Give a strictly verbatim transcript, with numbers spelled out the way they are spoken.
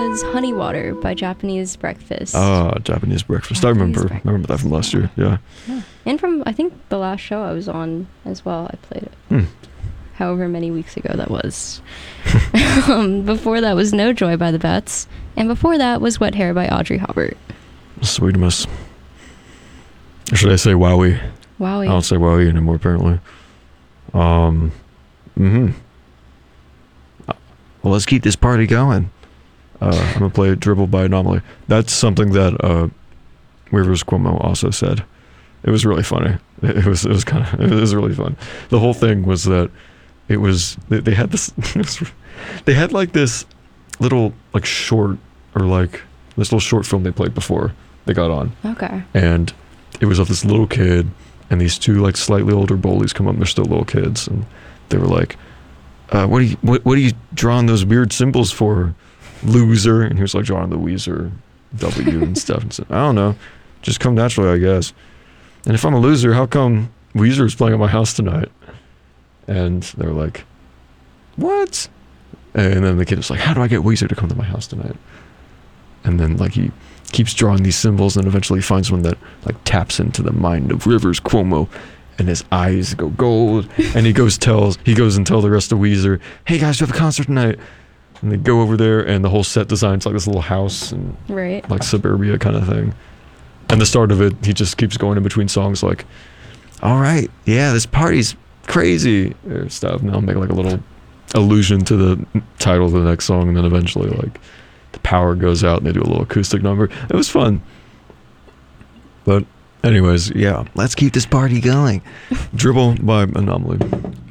was Honey Water by Japanese Breakfast. Ah, Japanese Breakfast. Japanese I remember. Breakfast. I remember that from last year. Yeah. Yeah. And from, I think, the last show I was on as well, I played it. Hmm. However many weeks ago that was. um, before that was No Joy by the Bets. And before that was Wet Hair by Audrey Hobart. Sweetmas. Or should I say Wowie? Wowie. I don't say Wowie anymore, apparently. Um, mm-hmm. Well, let's keep this party going. Uh, I'm going to play Dribble by Anomaly. That's something that uh, Rivers Cuomo also said. It was really funny. It, it was it was kind of, it was really fun. The whole thing was that it was, they, they had this, they had like this little like short, or like this little short film they played before they got on. Okay. And it was of this little kid and these two like slightly older bullies come up, and they're still little kids, and they were like, uh, what are you what, what are you drawing those weird symbols for, loser? And he was like drawing the Weezer W and stuff, and said, I don't know, just come naturally, I guess. And if I'm a loser, how come Weezer is playing at my house tonight? And they were like, what? And then the kid was like, how do I get Weezer to come to my house tonight? And then like he keeps drawing these symbols, and eventually finds one that like taps into the mind of Rivers Cuomo, and his eyes go gold, and he goes tells he goes and tell the rest of Weezer, hey guys, we have a concert tonight. And they go over there, and the whole set design's like this little house and right, like suburbia kind of thing. And the start of it, he just keeps going in between songs like, all right, yeah, this party's crazy or stuff, and I'll make like a little allusion to the title of the next song, and then eventually like the power goes out and they do a little acoustic number. It was fun. But anyways, yeah, let's keep this party going. Dribble by Anomaly.